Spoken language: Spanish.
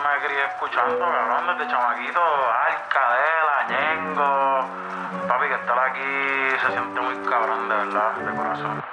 me crié escuchando, cabrón, desde chamaquito, Alcadela, Ñengo. Papi, que estar aquí se siente muy cabrón, de verdad, de corazón.